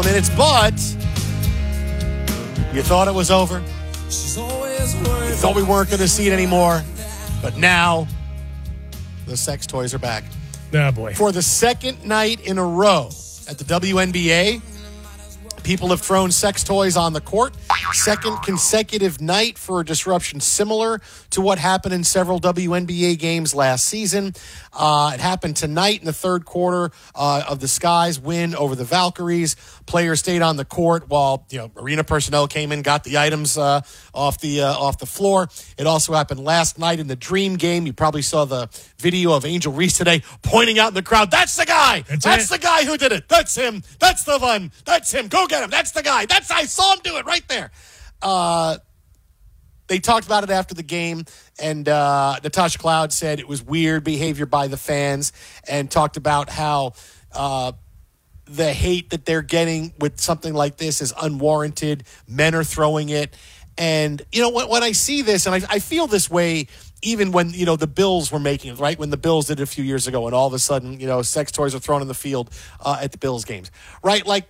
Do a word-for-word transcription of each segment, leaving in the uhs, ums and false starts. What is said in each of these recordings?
of minutes, but you thought it was over. You thought we weren't going to see it anymore, but now the sex toys are back. Oh, boy. For the second night in a row at the W N B A, people have thrown sex toys on the court. Second consecutive night for a disruption similar to what happened in several W N B A games last season. Uh, it happened tonight in the third quarter uh, of the Skies win over the Valkyries. Players stayed on the court while you know arena personnel came in, got the items uh, off the uh, off the floor. It also happened last night in the Dream game. You probably saw the video of Angel Reese today pointing out in the crowd, "That's the guy! That's, That's it. the guy who did it! That's him! That's the one! That's him! Go get him! That's the guy! That's I saw him do it right there." Uh, they talked about it after the game, and uh, Natasha Cloud said it was weird behavior by the fans, and talked about how uh, the hate that they're getting with something like this is unwarranted. Men are throwing it, and you know when, when I see this, and I, I feel this way. Even when, you know, the Bills were making it, right? When the Bills did it a few years ago, and all of a sudden, you know, sex toys are thrown in the field uh, at the Bills games, right? Like,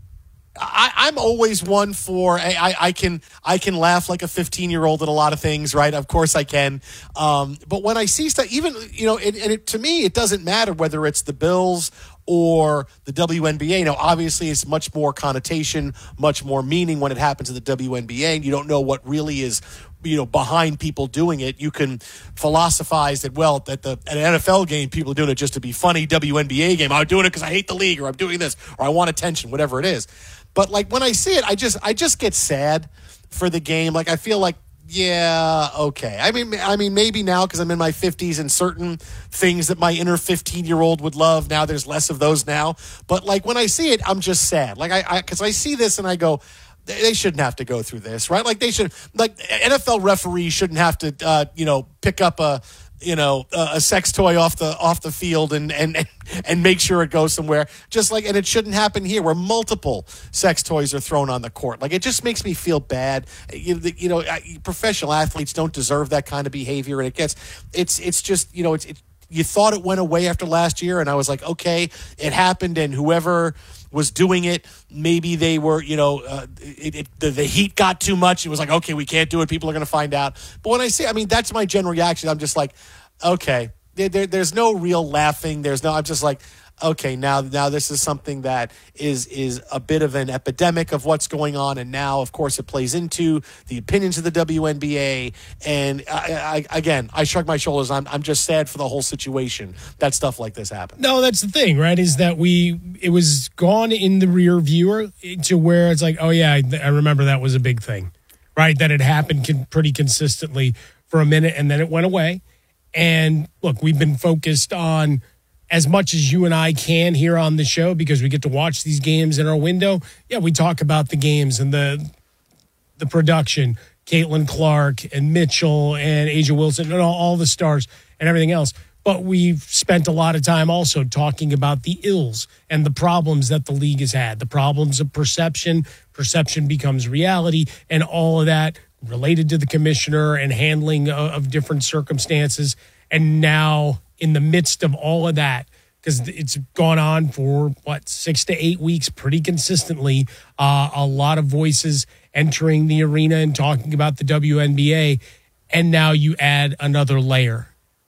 I, I'm always one for I, I, I can I can laugh like a fifteen year old at a lot of things, right? Of course I can. Um, but when I see stuff, even you know, and, and it, to me, it doesn't matter whether it's the Bills or the W N B A. You know, obviously, it's much more connotation, much more meaning when it happens to the W N B A, and you don't know what really is, you know, behind people doing it. You can philosophize that, well, at the at an N F L game, people are doing it just to be funny. W N B A game, I'm doing it because I hate the league, or I'm doing this, or I want attention, whatever it is. But like when I see it, I just I just get sad for the game. Like I feel like, yeah, okay. I mean, I mean, maybe now because I'm in my fifties and certain things that my inner fifteen-year-old would love, now there's less of those now. But like when I see it, I'm just sad. Like I, because I, I see this and I go, they shouldn't have to go through this, right? Like they should, like N F L referees shouldn't have to, uh, you know, pick up a, you know, a, a sex toy off the off the field and and and make sure it goes somewhere. Just like, and it shouldn't happen here where multiple sex toys are thrown on the court. Like it just makes me feel bad. You, you know, professional athletes don't deserve that kind of behavior, and it gets, it's it's just, you know, it's. It, you thought it went away after last year, and I was like, okay, it happened, and whoever was doing it, maybe they were, you know, uh, it, it, the, the heat got too much. It was like, okay, we can't do it. People are going to find out. But when I say, I mean, that's my general reaction. I'm just like, okay, there, there, there's no real laughing. There's no, I'm just like, okay, now now this is something that is is a bit of an epidemic of what's going on, and now, of course, it plays into the opinions of the W N B A. And I, I, again, I shrug my shoulders. I'm I'm just sad for the whole situation that stuff like this happened. No, that's the thing, right? Is that we it was gone in the rear viewer to where it's like, oh yeah, I, I remember that was a big thing, right? That it happened con- pretty consistently for a minute, and then it went away. And look, we've been focused on as much as you and I can here on the show because we get to watch these games in our window. Yeah, we talk about the games and the the production, Caitlin Clark and Mitchell and A'ja Wilson and all, all the stars and everything else. But we've spent a lot of time also talking about the ills and the problems that the league has had, the problems of perception. Perception becomes reality, and all of that related to the commissioner and handling of, of different circumstances. And now, in the midst of all of that, because it's gone on for, what, six to eight weeks pretty consistently, uh, a lot of voices entering the arena and talking about the W N B A, and now you add another layer.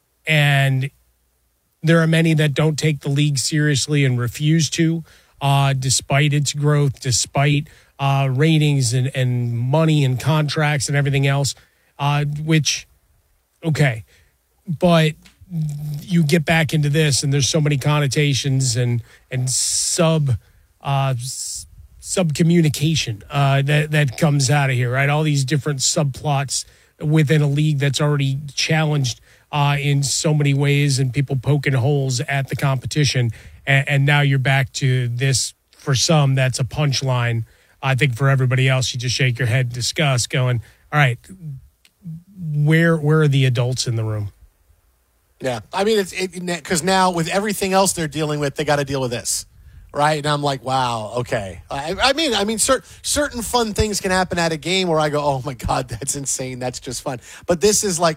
And there are many that don't take the league seriously and refuse to, uh, despite its growth, despite uh, ratings and, and money and contracts and everything else, uh, which, okay, but you get back into this and there's so many connotations and and sub uh, sub communication uh, that that comes out of here, right? All these different subplots within a league that's already challenged uh, in so many ways, and people poking holes at the competition, and, and now you're back to this. For some, that's a punchline. I think for everybody else, you just shake your head, discuss, going, all right, where where are the adults in the room? Yeah, I mean, it's because it, now with everything else they're dealing with, they got to deal with this, right? And I'm like, wow, okay. I, I mean, I mean, cer- certain fun things can happen at a game where I go, oh my God, that's insane. That's just fun. But this is like,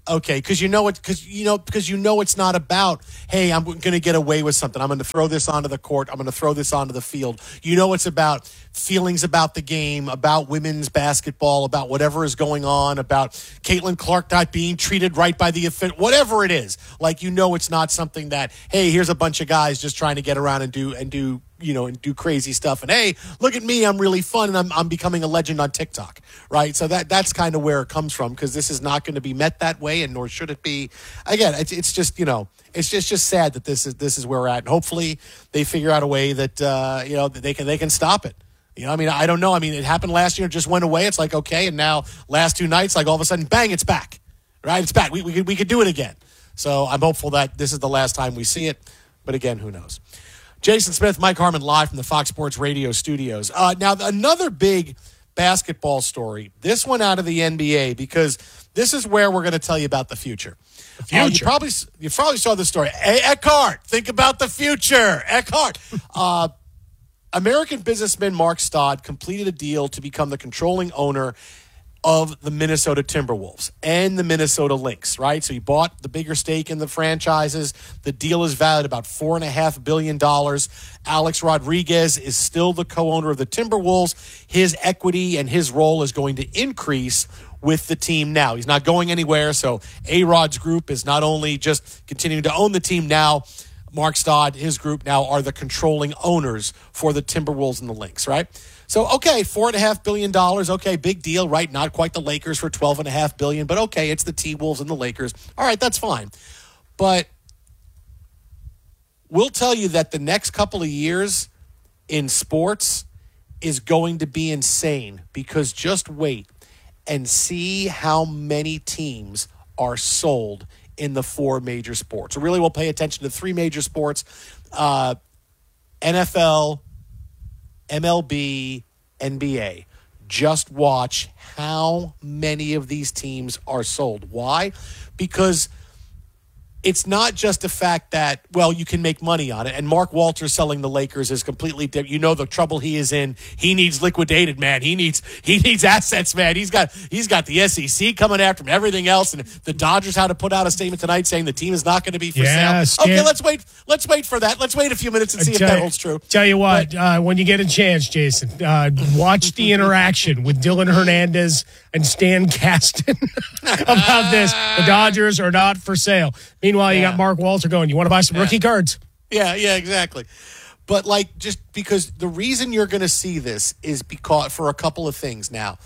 Okay, because you know it. Because you know because you know it's not about. Hey, I'm going to get away with something. I'm going to throw this onto the court. I'm going to throw this onto the field. You know it's about feelings about the game, about women's basketball, about whatever is going on, about Caitlin Clark not being treated right by the offense, whatever it is. Like you know, it's not something that. Hey, here's a bunch of guys just trying to get around and do and do. you know, and do crazy stuff. And hey, look at me, I'm really fun, and I'm I'm becoming a legend on TikTok, right? So that that's kind of where it comes from, because this is not going to be met that way, and nor should it be. Again, it's it's just you know, it's just just sad that this is this is where we're at. And hopefully, they figure out a way that uh, you know that they can they can stop it. You know, I mean, I don't know. I mean, it happened last year, it just went away. It's like okay, and now last two nights, like all of a sudden, bang, it's back, right? It's back. We we could we could do it again. So I'm hopeful that this is the last time we see it. But again, who knows? Jason Smith, Mike Harmon, live from the Fox Sports Radio studios. Uh, now, another big basketball story. This one out of the N B A, because this is where we're going to tell you about the future. The future. Uh, you probably you probably saw this story. Hey, Eckhart, think about the future. Eckhart. Uh, American businessman Mark Stodd completed a deal to become the controlling owner of the Minnesota Timberwolves and the Minnesota Lynx, right? So he bought the bigger stake in the franchises. The deal is valued about four and a half billion dollars. Alex Rodriguez is still the co-owner of the Timberwolves. His equity and his role is going to increase with the team now. He's not going anywhere. So A-Rod's group is not only just continuing to own the team now, Mark Stodd, his group now are the controlling owners for the Timberwolves and the Lynx, right? So, okay, four and a half billion dollars. Okay, big deal, right? Not quite the Lakers for twelve and a half billion, but okay, it's the T-Wolves and the Lakers. All right, that's fine. But we'll tell you that the next couple of years in sports is going to be insane, because just wait and see how many teams are sold in the four major sports. So really, we'll pay attention to three major sports, uh, N F L, M L B, N B A. Just watch how many of these teams are sold. Why? Because it's not just the fact that, well, you can make money on it. And Mark Walters selling the Lakers is completely different. You know the trouble he is in. He needs liquidated, man. He needs he needs assets, man. He's got he's got the S E C coming after him, everything else. And the Dodgers had to put out a statement tonight saying the team is not going to be for yeah, sale. Okay, let's wait. Let's wait for that. Let's wait a few minutes and see if that holds true. Tell you what, but, uh, when you get a chance, Jason, uh, watch the interaction with Dylan Hernandez and Stan Kasten about this. The Dodgers are not for sale. Meanwhile, you yeah. got Mark Walter going, you want to buy some yeah. rookie cards? Yeah, yeah, exactly. But, like, just because the reason you're going to see this is because for a couple of things now.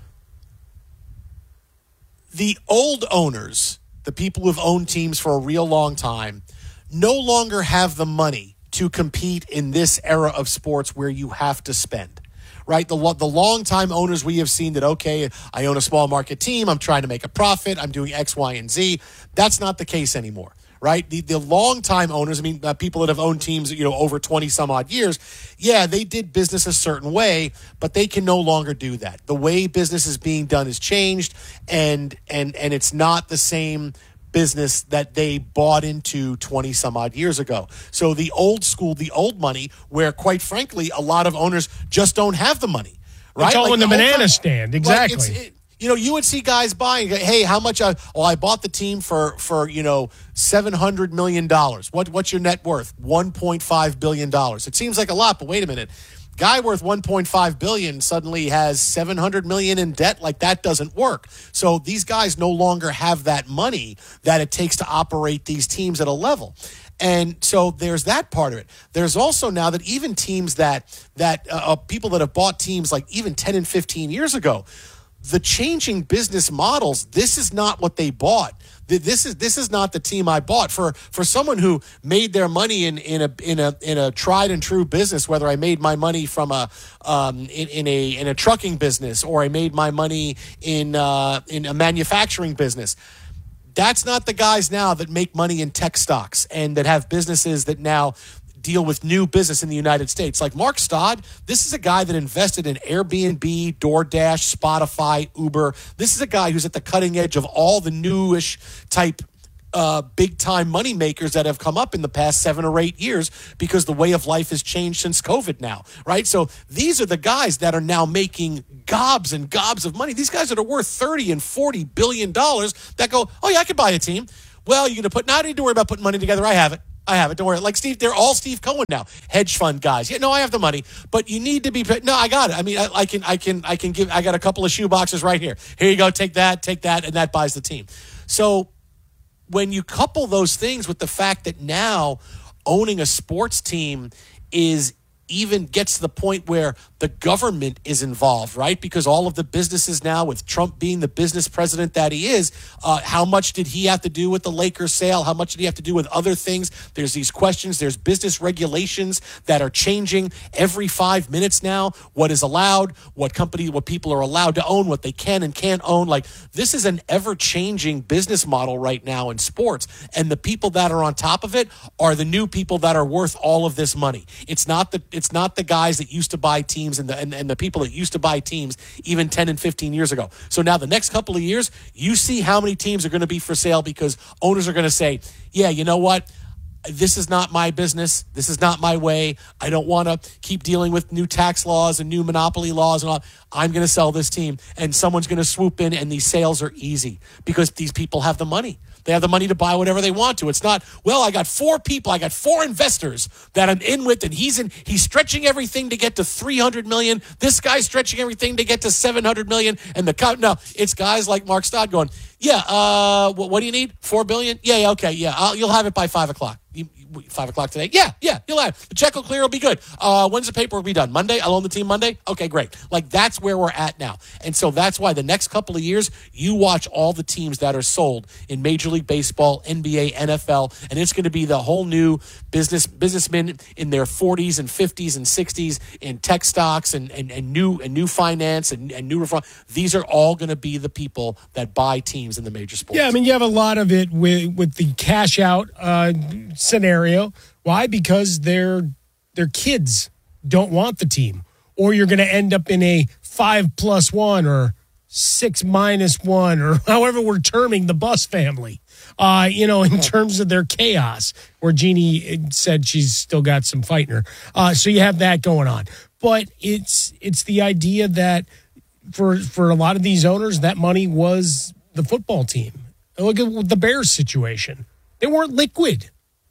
The old owners, the people who've owned teams for a real long time, no longer have the money to compete in this era of sports where you have to spend. Right, the the long-time owners, we have seen that, okay, I own a small market team, I'm trying to make a profit, I'm doing X, Y, and Z. That's not the case anymore, right? The the long-time owners, I mean, uh, people that have owned teams, you know, over twenty some odd years, yeah, they did business a certain way, but they can no longer do that. The way business is being done has changed, and and and it's not the same business that they bought into twenty some odd years ago. So the old school, the old money, where quite frankly, a lot of owners just don't have the money, right? It's all like in the, the banana time, stand. Exactly. Like it, you know, you would see guys buying, hey, how much? I, well, I bought the team for, for you know, seven hundred million dollars. What, what's your net worth? one point five billion dollars. It seems like a lot, but wait a minute. Guy worth one point five billion dollars suddenly has seven hundred million dollars in debt. Like, that doesn't work. So these guys no longer have that money that it takes to operate these teams at a level. And so there's that part of it. There's also now that even teams that that uh, people that have bought teams like even ten and fifteen years ago, the changing business models, this is not what they bought. This is this is not the team I bought. For for someone who made their money in, in a in a in a tried and true business, whether I made my money from a um, in, in a in a trucking business or I made my money in uh, in a manufacturing business, that's not the guys now that make money in tech stocks and that have businesses that now deal with new business in the United States. Like Mark Stodd, this is a guy that invested in Airbnb, DoorDash, Spotify, Uber. This is a guy who's at the cutting edge of all the newish type uh, big-time money makers that have come up in the past seven or eight years because the way of life has changed since COVID now, right? So these are the guys that are now making gobs and gobs of money. These guys that are worth thirty and forty billion dollars that go, oh, yeah, I could buy a team. Well, you're going to put, now I need to worry about putting money together. I have it. I have it. Don't worry. Like Steve, they're all Steve Cohen now, hedge fund guys. Yeah, no, I have the money, but you need to be. No, I got it. I mean, I, I can, I can, I can give. I got a couple of shoe boxes right here. Here you go. Take that. Take that, and that buys the team. So when you couple those things with the fact that now owning a sports team is even gets to the point where the government is involved, right? Because all of the businesses now, with Trump being the business president that he is, uh, how much did he have to do with the Lakers sale? How much did he have to do with other things? There's these questions. There's business regulations that are changing every five minutes now. What is allowed, what company, what people are allowed to own, what they can and can't own. Like, this is an ever-changing business model right now in sports. And the people that are on top of it are the new people that are worth all of this money. It's not the, it's not the guys that used to buy teams and the, and, and the people that used to buy teams even ten and fifteen years ago. So now the next couple of years, you see how many teams are going to be for sale because owners are going to say, yeah, you know what? This is not my business. This is not my way. I don't want to keep dealing with new tax laws and new monopoly laws and all. I'm going to sell this team, and someone's going to swoop in, and these sales are easy because these people have the money. They have the money to buy whatever they want to. It's not, well, I got four people, I got four investors that I'm in with, and he's in. He's stretching everything to get to three hundred million. This guy's stretching everything to get to seven hundred million. And the co- no, it's guys like Mark Stodd going, yeah, uh, what, what do you need? Four billion? Yeah, yeah, okay, yeah, I'll, you'll have it by five o'clock. You, Five o'clock today? Yeah, yeah, you'll have it. The check will clear, it'll be good. Uh, when's the paperwork be done? Monday? I'll own the team Monday? Okay, great. Like, that's where we're at now. And so that's why the next couple of years, you watch all the teams that are sold in Major League Baseball, N B A, N F L, and it's going to be the whole new business businessmen in their forties and fifties and sixties in tech stocks and, and, and new and new finance and, and new reform. These are all going to be the people that buy teams in the major sports. Yeah, I mean, you have a lot of it with, with the cash out uh, scenario. Why? Because their their kids don't want the team, or you're going to end up in a five plus one or six minus one, or however we're terming the Bus family. Uh, you know, in terms of their chaos, where Jeannie said she's still got some fight in her. Uh, so you have that going on, but it's it's the idea that for for a lot of these owners, that money was the football team. Look at the Bears situation; they weren't liquid.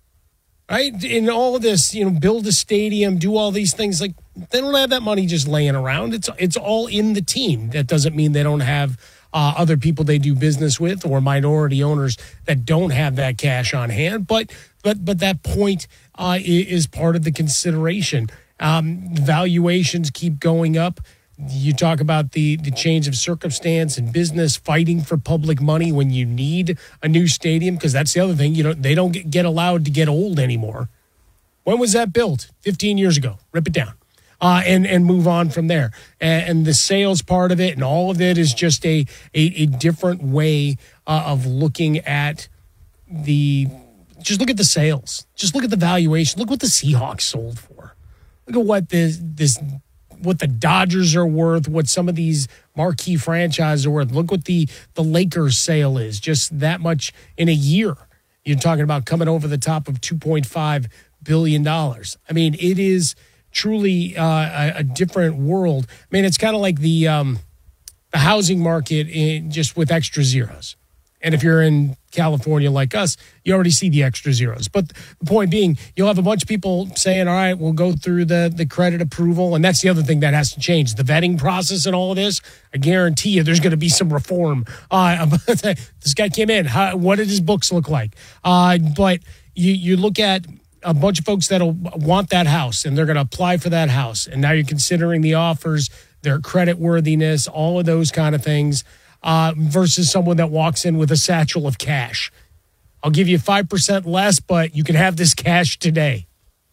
Right? In all of this, you know, build a stadium, do all these things. Like, they don't have that money just laying around. It's it's all in the team. That doesn't mean they don't have uh, other people they do business with or minority owners that don't have that cash on hand. But but but that point uh, is part of the consideration. Um, valuations keep going up. You talk about the, the change of circumstance and business fighting for public money when you need a new stadium, because that's the other thing. You know, they don't get, get allowed to get old anymore. When was that built? fifteen years ago. Rip it down uh, and, and move on from there. And, and the sales part of it and all of it is just a, a, a different way uh, of looking at the – just look at the sales. Just look at the valuation. Look what the Seahawks sold for. Look at what this this – what the Dodgers are worth, what some of these marquee franchises are worth. Look what the, the Lakers sale is, just that much in a year. You're talking about coming over the top of two point five billion dollars. I mean, it is truly uh, a, a different world. I mean, it's kind of like the um, the housing market in, just with extra zeros. And if you're in California like us, you already see the extra zeros. But the point being, you'll have a bunch of people saying, all right, we'll go through the, the credit approval. And that's the other thing that has to change. The vetting process and all of this, I guarantee you there's going to be some reform. Uh, this guy came in. How, what did his books look like? Uh, but you, you look at a bunch of folks that'll want that house, and they're going to apply for that house. And now you're considering the offers, their credit worthiness, all of those kind of things. Uh, versus someone that walks in with a satchel of cash. I'll give you five percent less, but you can have this cash today.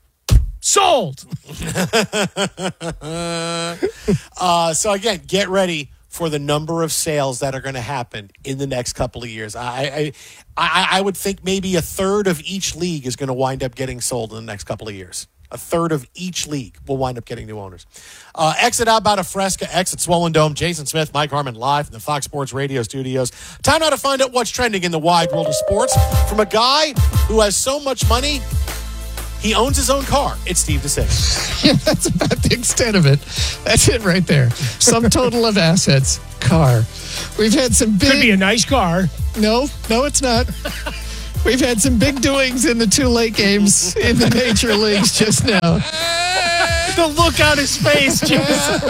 Sold! uh, so, again, get ready for the number of sales that are going to happen in the next couple of years. I, I, I, I would think maybe a third of each league is going to wind up getting sold in the next couple of years. A third of each league will wind up getting new owners. Uh, exit out about a Fresca, exit Swollen Dome. Jason Smith, Mike Harmon, live from the Fox Sports Radio studios. Time now to find out what's trending in the wide world of sports from a guy who has so much money, he owns his own car. It's Steve DeSager. Yeah, that's about the extent of it. That's it right there. Sum total of assets, car. We've had some big... Could be a nice car. No, no, it's not. We've had some big doings in the two late games in the major leagues just now. The look on his face, just.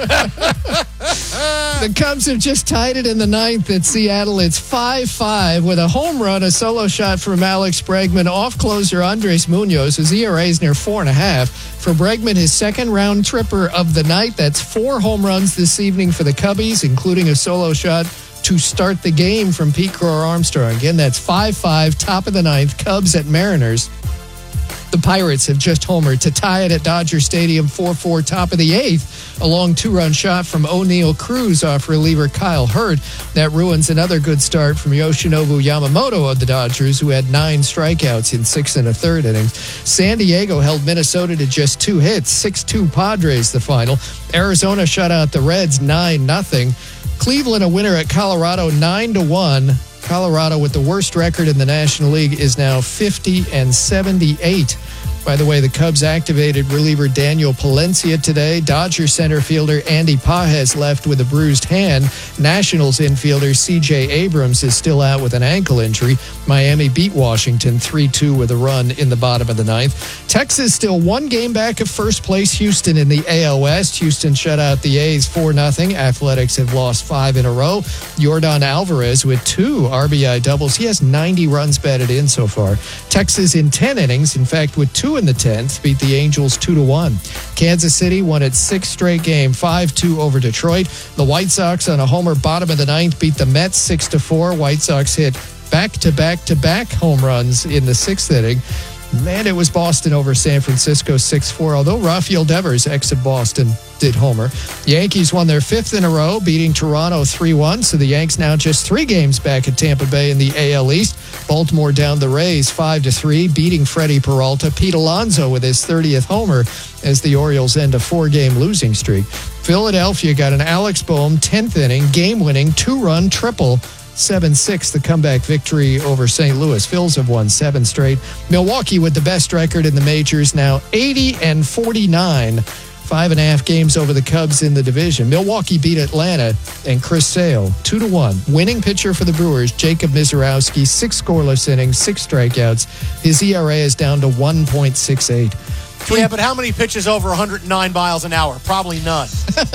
The Cubs have just tied it in the ninth at Seattle. It's five five with a home run, a solo shot from Alex Bregman off closer Andres Munoz. His E R A is near four and a half. For Bregman, his second round tripper of the night. That's four home runs this evening for the Cubbies, including a solo shot to start the game from Pete Crow-Armstrong. Again, that's five five, top of the ninth, Cubs at Mariners. The Pirates have just homered to tie it at Dodger Stadium, four four, top of the eighth. A long two-run shot from O'Neill Cruz off reliever Kyle Hurt. That ruins another good start from Yoshinobu Yamamoto of the Dodgers, who had nine strikeouts in six and a third innings. San Diego held Minnesota to just two hits, six two Padres the final. Arizona shut out the Reds nine nothing. Cleveland a winner at Colorado nine to one. Colorado, with the worst record in the National League, is now fifty and seventy-eight. By the way, the Cubs activated reliever Daniel Palencia today. Dodgers center fielder Andy Pages left with a bruised hand. Nationals infielder C J Abrams is still out with an ankle injury. Miami beat Washington three two with a run in the bottom of the ninth. Texas still one game back of first place Houston in the A L West. Houston shut out the A's four nothing. Athletics have lost five in a row. Yordan Alvarez with two R B I doubles. He has ninety runs batted in so far. Texas in ten innings, in fact, with two in the tenth, beat the Angels two to one. Kansas City won its sixth straight game, five two over Detroit. The White Sox on a homer bottom of the ninth beat the Mets six to four. White Sox hit back-to-back-to-back home runs in the sixth inning. Man, it was Boston over San Francisco six four, although Rafael Devers, ex of Boston, did homer. The Yankees won their fifth in a row, beating Toronto three one, so the Yanks now just three games back at Tampa Bay in the A L East. Baltimore down the Rays five to three, beating Freddie Peralta. Pete Alonso with his thirtieth homer as the Orioles end a four-game losing streak. Philadelphia got an Alex Boehm tenth inning, game-winning two-run triple. seven six, the comeback victory over Saint Louis. Phils have won seven straight. Milwaukee with the best record in the majors now, eighty and forty-nine. Five and a half games over the Cubs in the division. Milwaukee beat Atlanta and Chris Sale two to one. Winning pitcher for the Brewers, Jacob Mizorowski, six scoreless innings, six strikeouts. His E R A is down to one point six eight. Yeah, but how many pitches over one hundred nine miles an hour? Probably none.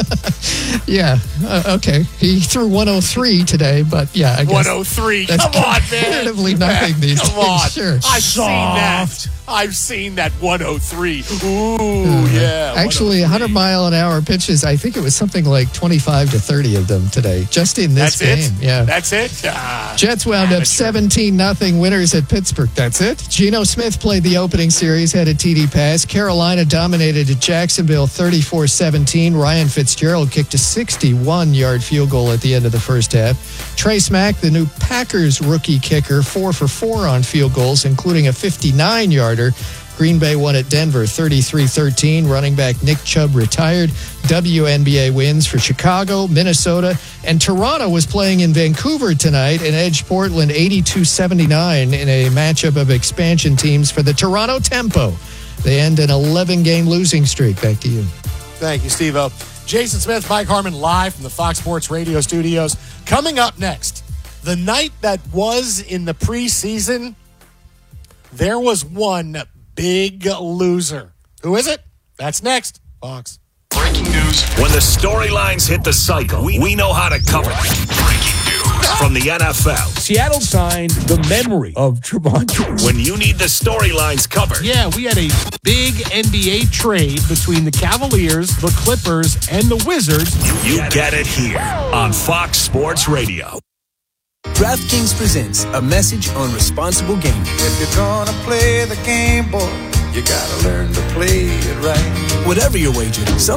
Yeah, uh, okay. He threw one oh three today, but yeah, I guess one oh three. That's Come on, man. Comparatively nothing these Come days. on. Sure. I've Soft. seen that. I've seen that one oh three. Ooh, yeah. Actually, one hundred mile an hour pitches, I think it was something like twenty-five to thirty of them today, just in this That's game. it? Yeah. That's it? Ah, Jets wound amateur. up seventeen nothing winners at Pittsburgh. That's it. Geno Smith played the opening series, had a T D pass. Carolina dominated at Jacksonville thirty-four seventeen. Ryan Fitzgerald kicked a sixty-one-yard field goal at the end of the first half. Trace Mack, the new Packers rookie kicker, four for four on field goals, including a fifty-nine-yarder. Green Bay won at Denver thirty-three thirteen. Running back Nick Chubb retired. W N B A wins for Chicago, Minnesota, and Toronto was playing in Vancouver tonight and edged Portland eighty-two seventy-nine in a matchup of expansion teams for the Toronto Tempo. They end an eleven-game losing streak. Back to you. Thank you, Steve-O. Jason Smith, Mike Harmon, live from the Fox Sports Radio studios. Coming up next, the night that was in the preseason, there was one big loser. Who is it? That's next. Fox. Breaking news. When the storylines hit the cycle, we, we know how to cover them. Breaking news from the N F L. Seattle signed the memory of Trevon. When you need the storylines covered. Yeah, we had a big N B A trade between the Cavaliers, the Clippers, and the Wizards. You, you get it here on Fox Sports Radio. DraftKings presents a message on responsible gaming. If you're gonna play the game, boy, you gotta learn to play it right. Whatever your wager, some